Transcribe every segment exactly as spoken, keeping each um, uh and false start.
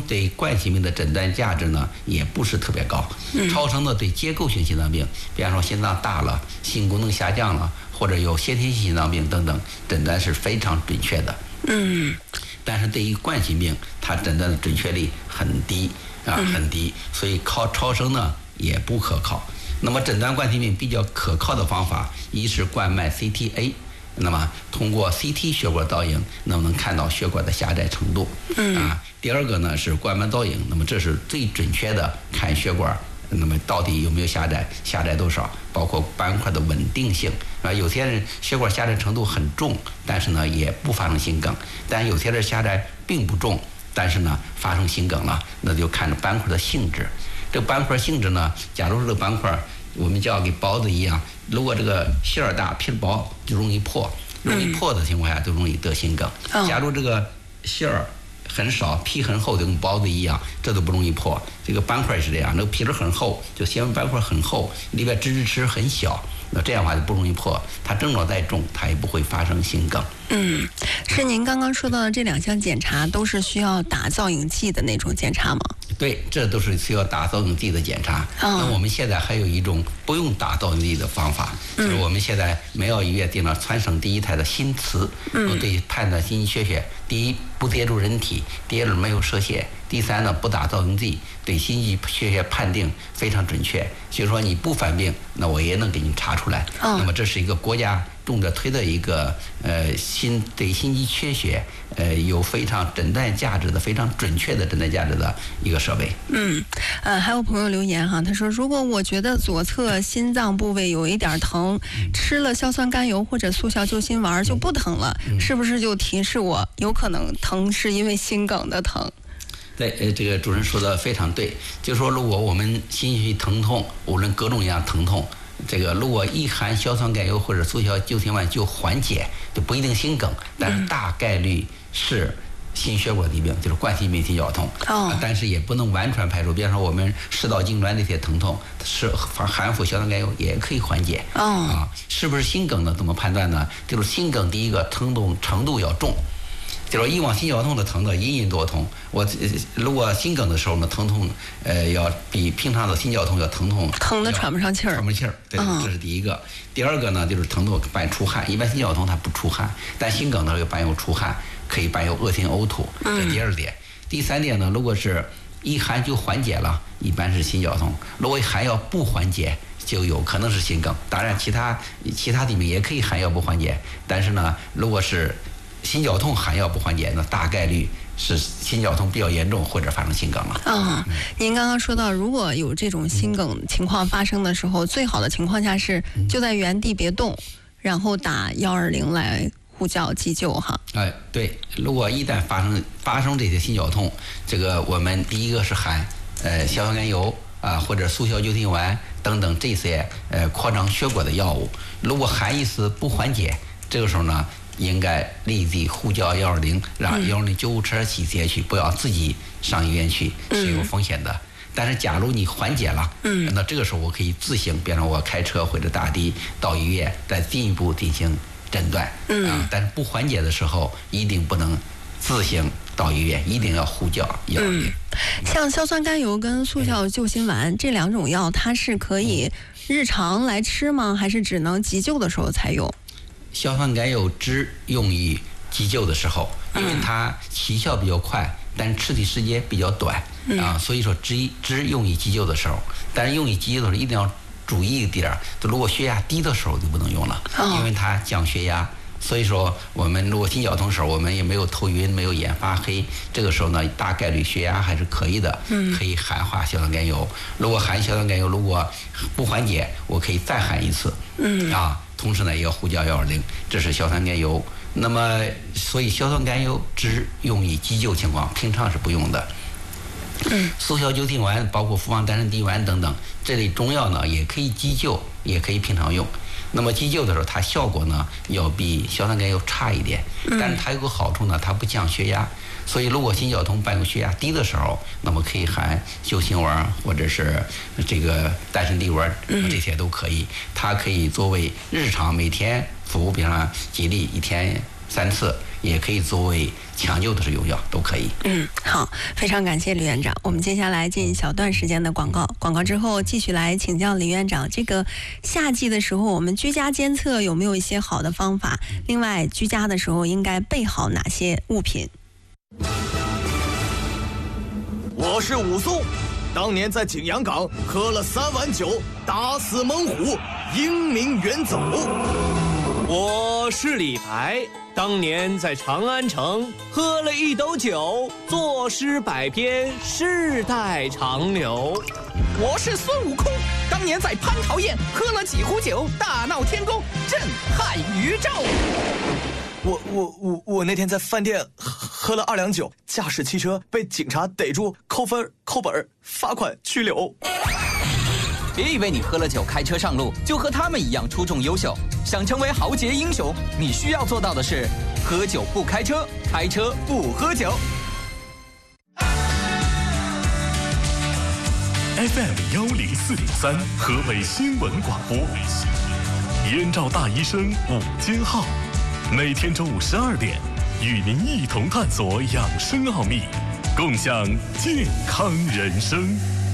对冠心病的诊断价值呢也不是特别高。超声呢对结构性心脏病，比方说心脏大了、心功能下降了，或者有先天性心脏病等等，诊断是非常准确的。 嗯。 但是对于冠心病，它诊断的准确率很低啊，很低，所以靠超声呢也不可靠。那么诊断冠心病比较可靠的方法，一是冠脉 C T A， 那么通过 C T 血管导影能不能看到血管的狭窄程度？ 嗯啊，第二个呢是冠脉导影，那么这是最准确的看血管。那么到底有没有狭窄？狭窄多少？包括斑块的稳定性啊。有些人血管狭窄程度很重，但是呢也不发生心梗；但有些人狭窄并不重，但是呢发生心梗了，那就看着斑块的性质。这个斑块性质呢，假如这个斑块我们就要跟包子一样，如果这个馅儿大皮薄，就容易破，容易破的情况下就容易得心梗。假如这个馅儿很少，皮很厚，就跟包子一样，这都不容易破。这个斑块也是这样，那个皮儿很厚，就纤维斑块很厚，里边脂质池很小，那这样的话就不容易破。它症状再重，它也不会发生心梗。 嗯，是您刚刚说到的这两项检查都是需要打造影剂的那种检查吗？ 对，这都是需要打造影剂的检查。那我们现在还有一种不用打造影剂的方法，就是我们现在梅奥医院定了全省第一台的心磁，嗯，对判断心肌缺血，第一不接触人体，第二没有射线，第三呢不打造影剂，对心肌缺血判定非常准确。所以说你不犯病，那我也能给你查出来。那么这是一个国家重着推的一个呃心对心肌缺血呃有非常诊断价值的、非常准确的诊断价值的一个设备。 嗯，呃，还有朋友留言哈，他说如果我觉得左侧心脏部位有一点疼，嗯、吃了硝酸甘油或者速效救心丸就不疼了，嗯、是不是就提示我有可能疼是因为心梗的疼？ 对，呃，这个主任说的非常对，就是说如果我们心肌疼痛，无论各种各样疼痛。这个如果一含硝酸甘油或者速效救心丸就缓解，就不一定心梗，但是大概率是心血管疾病，就是冠心病、心绞痛。 哦、 但是也不能完全排除，比方说我们食道痉挛这些疼痛，是含服硝酸甘油也可以缓解。 哦、 啊，是不是心梗呢？怎么判断呢？就是心梗第一个疼痛程度要重。就是以往心绞痛的疼的隐隐作痛，我如果心梗的时候呢，疼痛呃要比平常的心绞痛要疼痛， 疼得喘不上气儿， 喘不上气儿，对，嗯、这是第一个。第二个呢，就是疼痛伴出汗，一般心绞痛它不出汗，但心梗呢又伴有出汗，可以伴有恶心呕吐，这是第二点。嗯、第三点呢，如果是一含就缓解了，一般是心绞痛；如果含药不缓解，就有可能是心梗。当然，其他其他疾病也可以含药不缓解，但是呢，如果是心绞痛含药不缓解，那大概率是心绞痛比较严重或者发生心梗了。 嗯，您刚刚说到，如果有这种心梗情况发生的时候，嗯、最好的情况下是就在原地别动，然后打幺二零来呼叫急救哈。 哎，对，如果一旦发生发生这些心绞痛，这个我们第一个是含呃硝酸甘油啊或者速效救心丸等等这些呃扩张血管的药物，如果含一次不缓解，这个时候呢，应该立即呼叫幺二零，让幺二零救护车去接去，不要自己上医院去，是有风险的。嗯、但是假如你缓解了，嗯，那这个时候我可以自行，比方说我开车或者打的到医院，再进一步进行诊断。嗯、啊，但是不缓解的时候，一定不能自行到医院，一定要呼叫幺二零。 嗯，像硝酸甘油跟速效救心丸、嗯、这两种药，它是可以日常来吃吗？还是只能急救的时候才用？ 硝酸甘油只用于急救的时候，因为它起效比较快，但是吃的时间比较短、嗯、啊，所以说只只用于急救的时候。但是用于急救的时候一定要注意一点，如果血压低的时候就不能用了，哦、因为它降血压。所以说我们如果心绞痛的时候，我们也没有头晕，没有眼发黑，这个时候呢，大概率血压还是可以的，嗯、可以含化硝酸甘油。如果含硝酸甘油如果不缓解，我可以再含一次，嗯啊。同时呢，也要呼叫幺二零，这是硝酸甘油。那么，所以硝酸甘油只用于急救情况，平常是不用的。嗯，速效救心丸包括复方丹参地丸等等这类中药呢，也可以急救，也可以平常用。那么急救的时候，它效果呢要比硝酸甘油差一点，但是它有个好处呢，它不降血压。所以，如果心绞痛伴有血压低的时候，那么可以含救心丸或者是这个丹参地丸，这些都可以。它可以作为日常每天服，比方几粒，一天三次， 也可以作为抢救的是用药，都可以。 嗯，好，非常感谢李院长。我们接下来进一小段时间的广告，广告之后继续来请教李院长。这个夏季的时候，我们居家监测有没有一些好的方法？另外，居家的时候应该备好哪些物品？ 我是武松，当年在景阳岗喝了三碗酒，打死猛虎，英名远走。 我是李白，当年在长安城喝了一斗酒，作诗百篇，世代长流。 我是孙悟空，当年在蟠桃宴喝了几壶酒，大闹天宫，震撼宇宙。 我我我我那天在饭店喝了二两酒，驾驶汽车被警察逮住，扣分、扣本、罚款、拘留。 别以为你喝了酒开车上路就和他们一样出众优秀，想成为豪杰英雄，你需要做到的是喝酒不开车，开车不喝酒。 F M 幺零四点三，河北新闻广播，燕赵大医生午间号，每天中午十二点，与您一同探索养生奥秘，共享健康人生。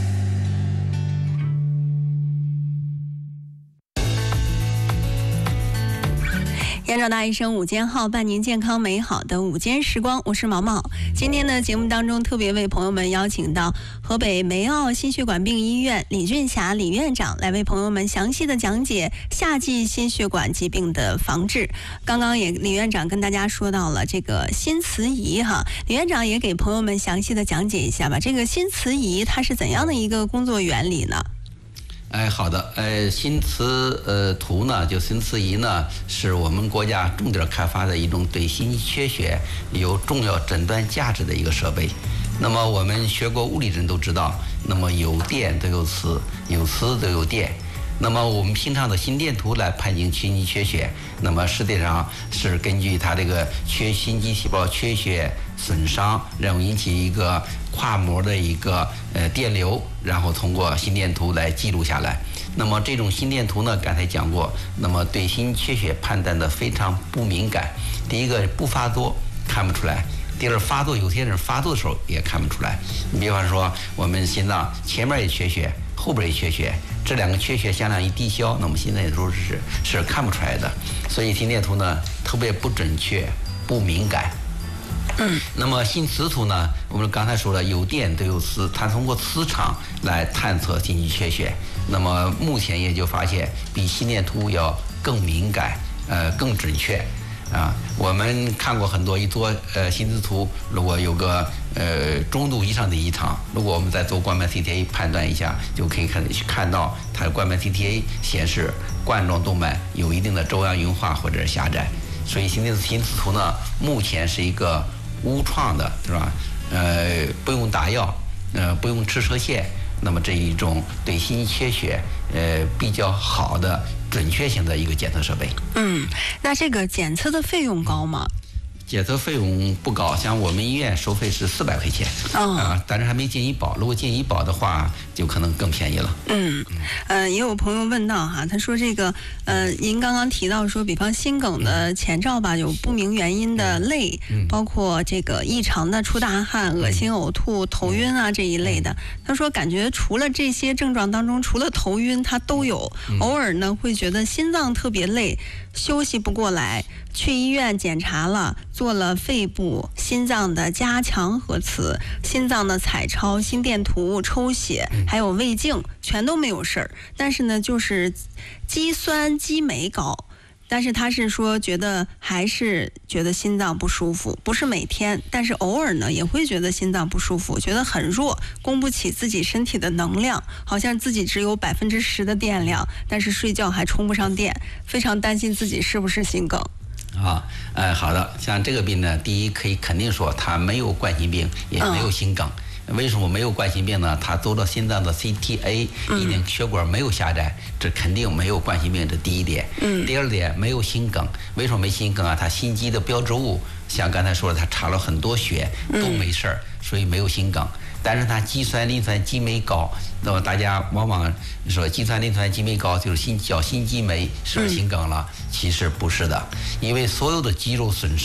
燕赵大医生午间号，伴您健康美好的午间时光，我是毛毛。今天呢，节目当中特别为朋友们邀请到河北梅奥心血管病医院李俊霞李院长来为朋友们详细的讲解夏季心血管疾病的防治。刚刚也李院长跟大家说到了这个心磁仪哈，李院长也给朋友们详细的讲解一下吧。这个心磁仪它是怎样的一个工作原理呢？ 哎，好的，呃，心磁呃图呢，就心磁仪呢，是我们国家重点开发的一种对心肌缺血有重要诊断价值的一个设备。那么我们学过物理人都知道，那么有电都有磁，有磁都有电。那么我们平常的心电图来判定心肌缺血，那么实际上是根据它这个缺心肌细胞缺血损伤，然后引起一个跨膜的一个呃电流，然后通过心电图来记录下来。那么这种心电图呢，刚才讲过，那么对心缺血判断的非常不敏感。第一个不发作看不出来，第二发作有些人发作的时候也看不出来。你比方说我们心脏前面也缺血，后边也缺血，这两个缺血向量一抵消，那么心电图是是看不出来的。所以心电图呢特别不准确、不敏感。嗯，那么心磁图呢，我们刚才说了，有电都有磁，它通过磁场来探测心肌缺血。那么目前研究发现，比心电图要更敏感，呃，更准确。啊，我们看过很多一做呃心磁图，如果有个呃中度以上的异常，如果我们再做冠脉 C T A 判断一下，就可以看看到它的冠脉 C T A 显示冠状动脉有一定的粥样硬化或者是狭窄。所以心电心磁图呢，目前是一个无创的，是吧？呃，不用打药，呃，不用吃射线，那么这一种对心肌缺血呃比较好的准确性的一个检测设备。 嗯，那这个检测的费用高吗？ 检测费用不高，像我们医院收费是四百块钱， 哦、 啊，但是还没进医保。如果进医保的话，就可能更便宜了。 嗯，呃，也有朋友问到哈，他说这个，呃，您刚刚提到说，比方心梗的前兆吧，有不明原因的累， 嗯、 包括这个异常的出大汗、恶心、呕吐、头晕啊这一类的。他说，感觉除了这些症状当中，除了头晕，他都有， 嗯、 偶尔呢会觉得心脏特别累，休息不过来。去医院检查了，做了肺部、心脏的加强核磁、心脏的彩超、心电图、抽血，还有胃镜，全都没有事儿。但是呢，就是肌酸激酶高，但是他是说觉得还是觉得心脏不舒服，不是每天，但是偶尔呢也会觉得心脏不舒服，觉得很弱，供不起自己身体的能量，好像自己只有百分之十的电量，但是睡觉还充不上电，非常担心自己是不是心梗。 啊，呃，好的，像这个病呢，第一可以肯定说它没有冠心病，也没有心梗。嗯、为什么没有冠心病呢？它做了心脏的 C T A， 一定血管没有狭窄，这肯定没有冠心病，这第一点。嗯。第二点，没有心梗。为什么没心梗啊？它心肌的标志物，像刚才说的，它查了很多血都没事儿，嗯、所以没有心梗。但是它肌酸磷酸激酶高，那么大家往往说肌酸磷酸激酶高就是心叫心肌酶，是不是心梗了？嗯、其实不是的，因为所有的肌肉损伤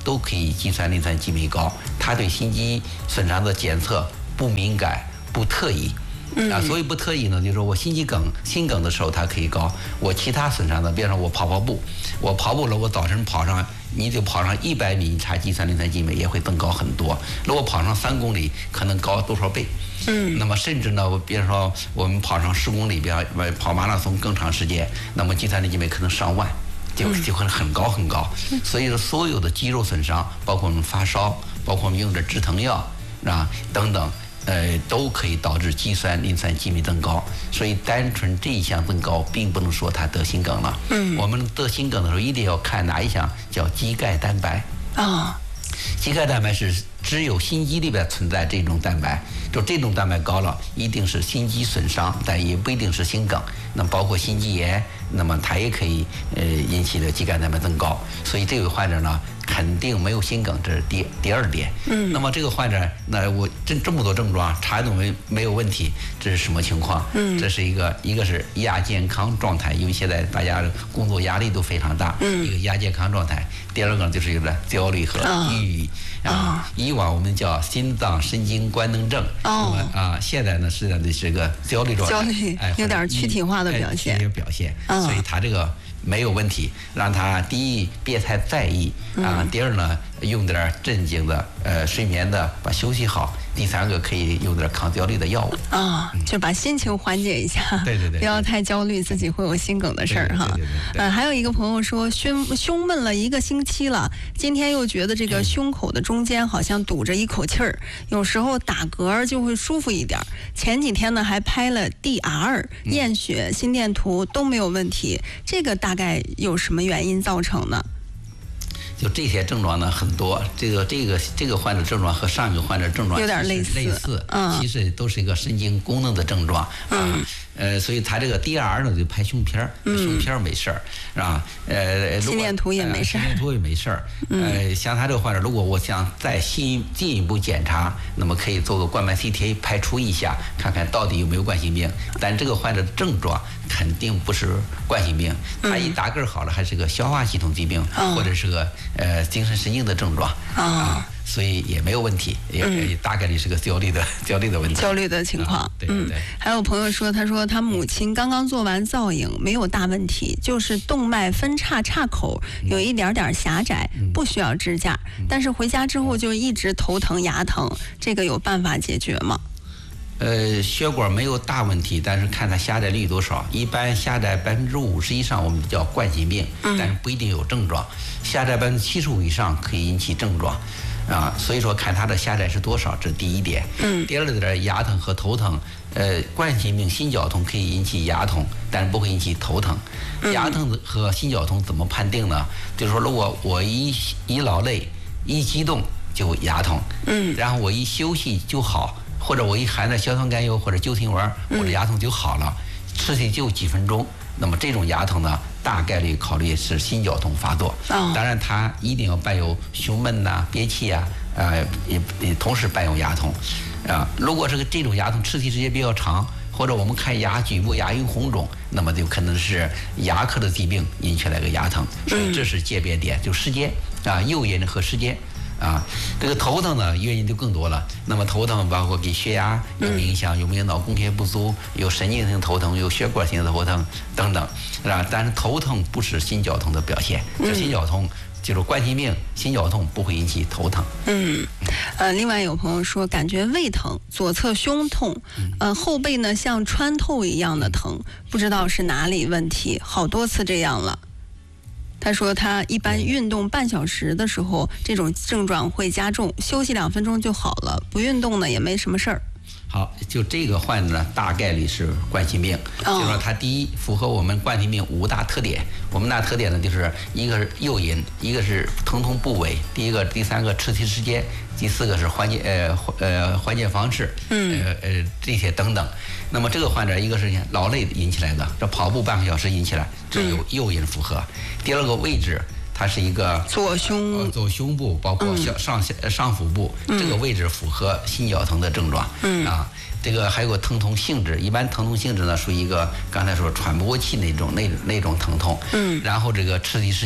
都可以计算磷酸激酶高，它对心肌损伤的检测不敏感、不特异。啊，所以不特异呢，就是说我心肌梗、心梗的时候它可以高，我其他损伤的，比如说我跑跑步，我跑步了，我早晨跑上，你就跑上一百米，你查计算磷酸激酶也会增高很多。如果跑上三公里，可能高多少倍？嗯，那么甚至呢，比如说我们跑上十公里，比方跑马拉松更长时间，那么计算磷激酶可能上万，就就会很高很高。所以说，所有的肌肉损伤，包括我们发烧，包括我们用的止疼药啊等等。呃，都可以导致肌酸磷酸激酶增高，所以单纯这一项增高，并不能说他得心梗了。嗯，我们得心梗的时候，一定要看哪一项叫肌钙蛋白啊。肌钙蛋白是只有心肌里边存在这种蛋白，就这种蛋白高了，一定是心肌损伤，但也不一定是心梗。那包括心肌炎，那么它也可以呃引起的肌钙蛋白增高。所以这位患者呢，肯定没有心梗，这是第第二点。嗯，那么这个患者，那我这这么多症状，查都没没有问题，这是什么情况？嗯，这是一个一个是亚健康状态，因为现在大家工作压力都非常大，嗯，一个亚健康状态。第二个就是有点焦虑和抑郁啊。以往我们叫心脏神经官能症，哦，啊，现在呢实际上就是个焦虑状态， 焦虑，哎，有点躯体化的表现， 有表现，所以他这个没有问题，让他第一别太在意啊，第二呢用点镇静的呃睡眠的把休息好，第三个可以用点抗焦虑的药物啊，就把心情缓解一下， 对对对， 不要太焦虑自己会有心梗的事儿哈。呃，还有一个朋友说胸胸闷了一个星期了，今天又觉得这个胸口的中间好像堵着一口气儿，有时候打嗝就会舒服一点。前几天呢还拍了 D R 验血、心电图都没有问题，这个大概有什么原因造成呢？ 就这些症状呢很多，这个这个这个患者症状和上一个患者症状有点类似， 类似，嗯，其实都是一个神经功能的症状，嗯，呃，所以他这个 D R 呢就拍胸片儿，胸片儿没事儿，是吧？呃， 心电图也没事儿， 心电图也没事儿，呃，像他这个患者，如果我想再进进一步检查，那么可以做个冠脉 C T A 排除一下，看看到底有没有冠心病。但这个患者的症状肯定不是冠心病，他一打嗝好了，还是个消化系统疾病，或者是个呃精神神经的症状啊，所以也没有问题，也也大概率是个焦虑的焦虑的问题， 焦虑的情况。 对对对。 还有朋友说，他说他母亲刚刚做完造影，没有大问题，就是动脉分叉岔口有一点点狭窄，不需要支架，但是回家之后就一直头疼牙疼，这个有办法解决吗？ 呃，血管没有大问题，但是看它狭窄率多少。一般狭窄百分之五十以上，我们叫冠心病，但是不一定有症状。狭窄百分之七十五以上可以引起症状，啊，所以说看它的狭窄是多少，这是第一点。嗯。第二点，牙疼和头疼，呃，冠心病、心绞痛可以引起牙痛，但是不会引起头疼。牙疼和心绞痛怎么判定呢？就是说，如果我一一劳累、一激动就牙痛，嗯，然后我一休息就好。或者我一含着硝酸甘油或者救心丸，我的牙痛就好了，持续就几分钟。那么这种牙痛呢，大概率考虑是心绞痛发作。哦、当然，它一定要伴有胸闷呐、啊、憋气啊，呃，也也同时伴有牙痛。啊、呃，如果这个这种牙痛持续时间比较长，或者我们看牙局部牙龈红肿，那么就可能是牙科的疾病引起来个牙疼。所以这是界别点，就时间啊，诱因和时间。啊，这个头疼呢原因就更多了。那么头疼包括给血压有影响，有没有脑供血不足，有神经性头疼，有血管性的头疼等等，是吧？但是头疼不是心绞痛的表现，这心绞痛就是冠心病，心绞痛不会引起头疼。 嗯，呃，另外有朋友说感觉胃疼，左侧胸痛，呃，后背呢像穿透一样的疼，不知道是哪里问题，好多次这样了。他说他一般运动半小时的时候，这种症状会加重，休息两分钟就好了，不运动呢也没什么事儿。 好，就这个患者呢，大概率是冠心病。哦、就是说，它第一符合我们冠心病五大特点。我们大特点呢，就是一个是诱因，一个是疼痛部位，第一个、第三个持续时间，第四个是缓解呃呃缓解方式，嗯呃呃这些等等。那么这个患者，一个是劳累引起来的，这跑步半个小时引起来，这有诱因符合。嗯、第二个位置。它是一个左胸、 呃、左胸部，包括上、嗯、上下上腹部、嗯、这个位置符合心绞疼的症状。嗯啊，这个还有个疼痛性质，一般疼痛性质呢属于一个刚才说喘不过气那种那那种疼痛。嗯，然后这个持续时间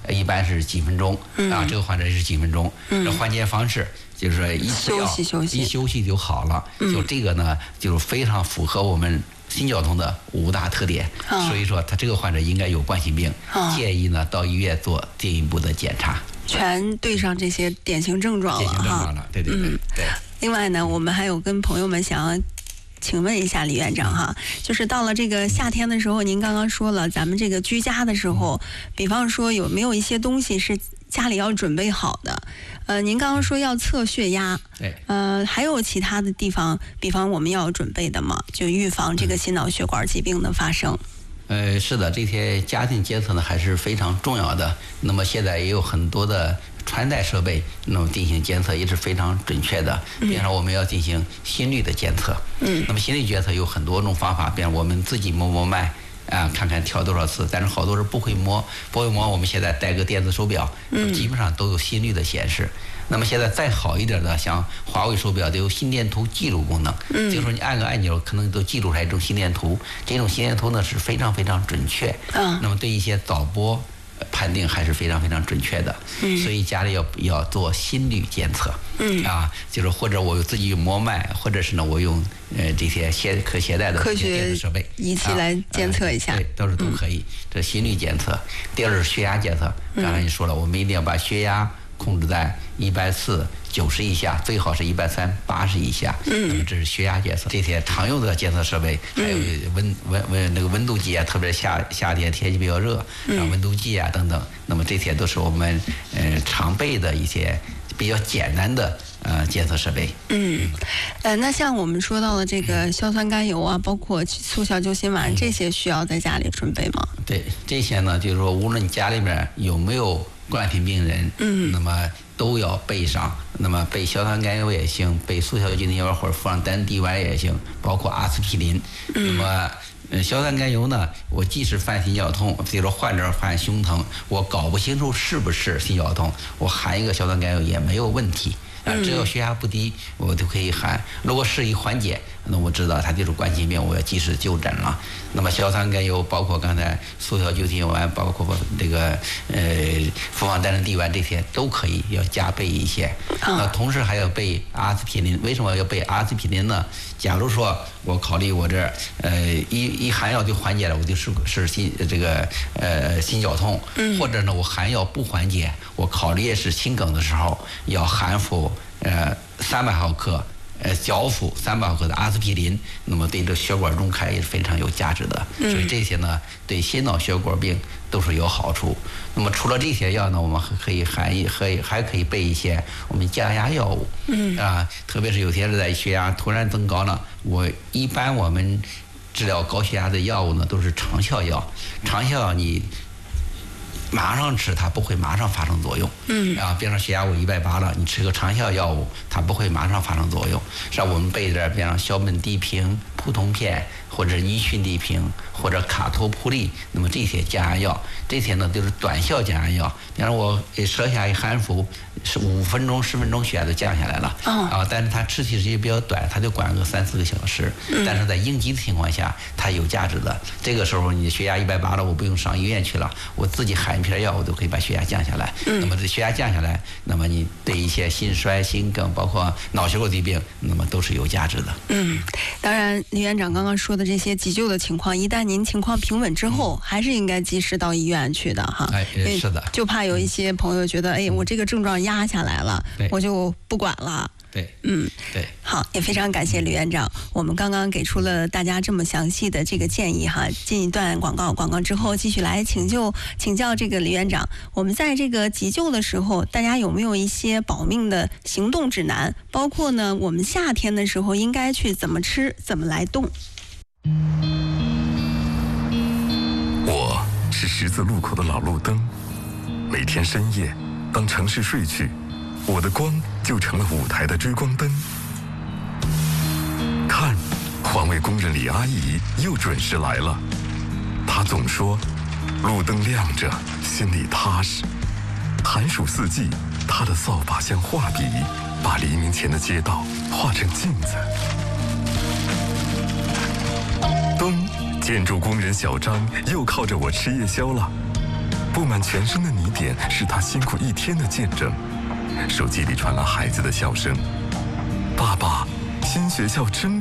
一般是几分钟、嗯、啊，这个患者是几分钟。嗯，这缓解方式就是说一吃药休息休息一休息就好了。嗯，就这个呢，就是非常符合我们心绞痛的五大特点。哦、所以说他这个患者应该有冠心病，哦、建议呢到医院做进一步的检查。 全对上这些典型症状了典型症状了，对对对、嗯、对。 另外呢，我们还有跟朋友们想要请问一下李院长哈，就是到了这个夏天的时候，您刚刚说了，咱们这个居家的时候，比方说有没有一些东西是家里要准备好的？呃，您刚刚说要测血压， 对， 呃，还有其他的地方，比方我们要准备的吗？就预防这个心脑血管疾病的发生。 呃，是的，这些家庭监测呢还是非常重要的。那么现在也有很多的穿戴设备，那么进行监测也是非常准确的。比方说我们要进行心率的监测，嗯，那么心率监测有很多种方法，比方我们自己摸摸脉啊，看看跳多少次。但是好多人不会摸，不会摸，我们现在戴个电子手表，嗯，基本上都有心率的显示。那么现在再好一点的，像华为手表都有心电图记录功能，嗯，就是说你按个按钮，可能都记录出来一种心电图。这种心电图呢是非常非常准确，嗯，那么对一些早搏判定还是非常非常准确的，嗯，所以家里要要做心率监测，嗯啊，就是或者我自己用摸脉，或者是呢我用呃这些携可携带的科学设备仪器来监测一下， 啊呃、对，都是都可以。嗯、这心率监测，第二是血压监测。刚才你说了，我们一定要把血压控制在一百四九十以下，最好是一百三八十以下。嗯，那么这是血压监测。这些常用的监测设备，还有温温温那个温度计啊，特别是夏夏天天气比较热，啊温度计啊等等。那么这些都是我们呃常备的一些比较简单的呃监测设备。 嗯，呃，那像我们说到的这个硝酸甘油啊，包括速效救心丸，这些需要在家里准备吗？ 对，这些呢，就是说无论你家里面有没有冠心病人，嗯，那么都要备上。那么备硝酸甘油也行，备速效救心丸或者服上单地丸也行，包括阿司匹林。嗯、那么呃，硝酸甘油呢，我即使犯心绞痛，比如说患者犯胸疼，我搞不清楚是不是心绞痛，我含一个硝酸甘油也没有问题。啊，只要血压不低，我就可以含。如果适宜缓解，那我知道它就是冠心病，我要及时就诊了。那么硝酸甘油，包括刚才速效救心丸，包括这个呃复方单地丸，这些都可以要加备一些。那同时还要备阿司匹林。为什么要备阿司匹林呢？假如说我考虑我这呃一一含药就缓解了，我就是是心这个呃心绞痛，或者呢我含药不缓解，我考虑是心梗的时候要含服呃三百毫克。呃，交付三百毫克的阿司匹林，那么对这血管溶开也是非常有价值的。所以这些呢，对心脑血管病都是有好处。那么除了这些药呢，我们还可以含一可以还可以备一些我们降压药物。嗯啊，特别是有些人在血压突然增高了，我一般我们治疗高血压的药物呢都是长效药，长效药你马上吃它不会马上发生作用，嗯啊，比方说血压我一百八了，你吃个长效药物，它不会马上发生作用。像我们备点，比方说硝苯地平、普通片，或者乙醛地平，或者卡托普利，那么这些降压药，这些呢都是短效降压药。比方说我舌下一含服，是五分钟、十分钟血压就降下来了，哦、啊，但是它持续时间比较短，它就管个三四个小时。嗯、但是在应急的情况下，它有价值的。这个时候你血压一百八了，我不用上医院去了，我自己含一片药，我都可以把血压降下来。嗯、那么这血压降下来，那么你对一些心衰、心梗，包括脑血管疾病，那么都是有价值的。 嗯，当然，李院长刚刚说的这些急救的情况，一旦您情况平稳之后，嗯、还是应该及时到医院去的哈。 哎，是的。 就怕有一些朋友觉得，哎，我这个症状压下来了，我就不管了。 对， 嗯， 对， 好，也非常感谢吕院长，我们刚刚给出了大家这么详细的这个建议哈。进一段广告，广告之后继续来请就请教这个吕院长，我们在这个急救的时候，大家有没有一些保命的行动指南？包括呢，我们夏天的时候应该去怎么吃，怎么来动？ 我是十字路口的老路灯，每天深夜，当城市睡去，我的光就成了舞台的追光灯。看，环卫工人李阿姨又准时来了。她总说，路灯亮着，心里踏实。寒暑四季，她的扫把像画笔，把黎明前的街道画成镜子。冬，建筑工人小张又靠着我吃夜宵了。布满全身的泥点是他辛苦一天的见证。手机里传来孩子的笑声：“爸爸，新学校真漂亮。”